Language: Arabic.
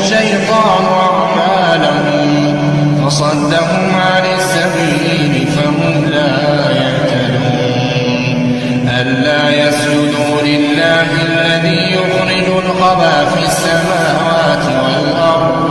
الشيطان أعمالهم فصدهم عن السبيل فهم لا يهتدون. ألا يسجدوا لله الذي يخرج الخبى في